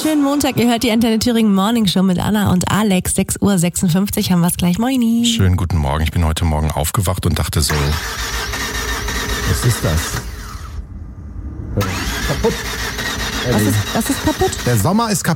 schönen Montag. Ihr hört die Antenne Thüringen Morning Show mit Anna und Alex. 6:56 Uhr haben wir es gleich. Moini. Schönen guten Morgen. Ich bin heute Morgen aufgewacht und dachte so, was ist das? Kaputt. Was ist kaputt? Der Sommer ist kaputt.